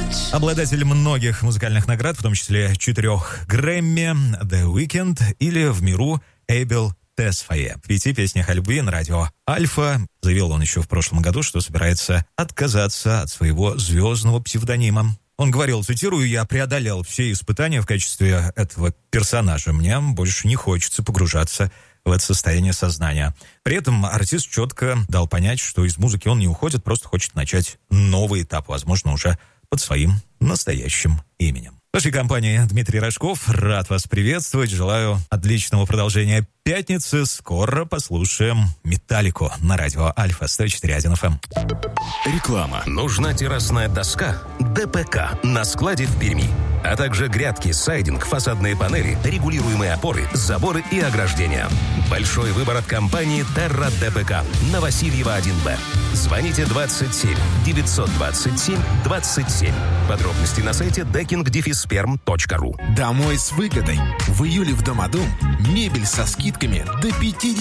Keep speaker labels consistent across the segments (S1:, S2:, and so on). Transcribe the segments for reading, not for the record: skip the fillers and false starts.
S1: Обладатель многих музыкальных наград, в том числе 4 Грэмми, The Weeknd или в миру Эйбел Тесфае. В 5 песнях о любви на радио Альфа заявил он еще в прошлом году, что собирается отказаться от своего звездного псевдонима. Он говорил, цитирую, «Я преодолел все испытания в качестве этого персонажа. Мне больше не хочется погружаться в это состояние сознания». При этом артист четко дал понять, что из музыки он не уходит, просто хочет начать новый этап, возможно, уже под своим настоящим именем. В нашей компании Дмитрий Рожков. Рад вас приветствовать. Желаю отличного продолжения пятницы. Скоро послушаем «Металлику» на радио Альфа 104.1 FM.
S2: Реклама. Нужна террасная доска? ДПК на складе в Перми. А также грядки, сайдинг, фасадные панели, регулируемые опоры, заборы и ограждения. Большой выбор от компании «Терра ДПК» на Васильева 1Б. Звоните 27 927 27. Подробности на сайте decking-sperm.ru.
S3: Домой с выгодой. В июле в Домодум мебель со скидками до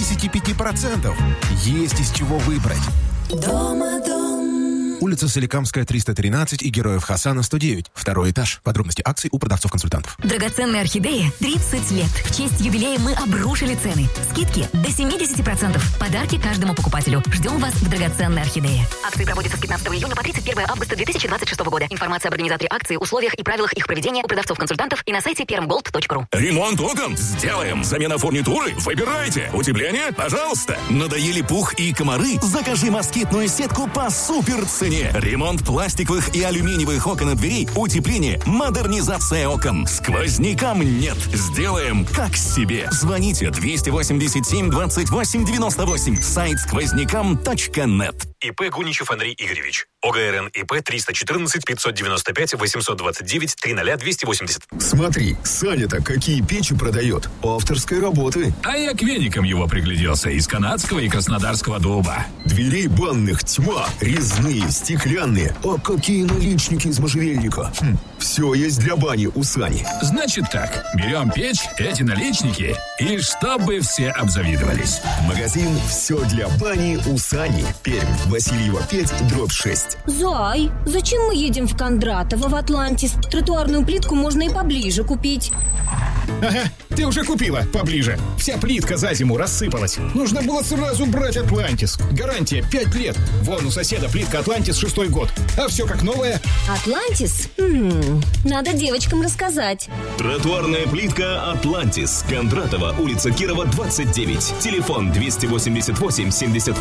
S3: 55%. Есть из чего выбрать.
S4: Домодум.
S3: Улица Соликамская, 313 и Героев Хасана, 109. 2 этаж. Подробности акций у продавцов-консультантов.
S4: Драгоценные орхидеи 30 лет. В честь юбилея мы обрушили цены. Скидки до 70%. Подарки каждому покупателю. Ждем вас в драгоценной орхидее. Акции проводятся с 15 июня по 31 августа 2026 года. Информация об организаторе акции, условиях и правилах их проведения у продавцов-консультантов и на сайте permgold.ru.
S5: Ремонт окон? Сделаем. Замена фурнитуры? Выбирайте. Утепление? Пожалуйста. Надоели пух и комары? Закажи москитную сетку по супер цене. Ремонт пластиковых и алюминиевых окон и дверей, утепление, модернизация окон. Сквознякам нет. Сделаем как себе. Звоните 287 28 98. Сайт сквознякам.нет.
S6: ИП Гуничев Андрей Игоревич. ОГРН ИП 314 595 829 300 280.
S7: Смотри, Саня-то какие печи продает. Авторской работы.
S5: А я к веникам его пригляделся из канадского и краснодарского дуба.
S7: Дверей банных тьма. Резные, стеклянные. А какие наличники из можжевельника. Все есть для бани у Сани.
S5: Значит так, берем печь, эти наличники, и чтобы все обзавидовались.
S7: Магазин «Все для бани» у Сани. Пермь. Васильева 5, дробь 6.
S8: Зай, зачем мы едем в Кондратово, в Атлантис? Тротуарную плитку можно и поближе купить.
S9: Ага, ты уже купила поближе. Вся плитка за зиму рассыпалась. Нужно было сразу брать Атлантис. Гарантия 5 лет. Вон у соседа плитка Атлантис 6 год. А все как новое.
S8: Атлантис? Надо девочкам рассказать.
S10: Тротуарная плитка «Атлантис». Кондратова, улица Кирова, 29. Телефон 288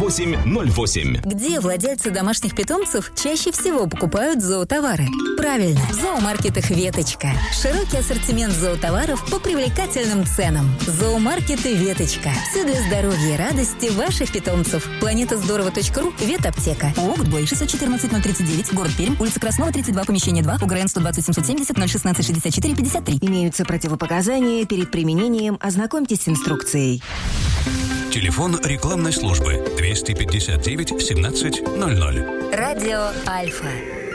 S10: 78 08.
S4: Где владельцы домашних питомцев чаще всего покупают зоотовары? Правильно, в зоомаркетах «Веточка». Широкий ассортимент зоотоваров по привлекательным ценам. Зоомаркеты «Веточка». Все для здоровья и радости ваших питомцев. Планетаздорова.ру, ветаптека. ООО «Гудбой», 614-039, город Пермь, улица Краснова, 32, помещение 2, УГРН 120 770 016 64 53.
S11: Имеются противопоказания перед применением. Ознакомьтесь с инструкцией.
S2: Телефон рекламной службы 259 17 00.
S4: Радио Альфа.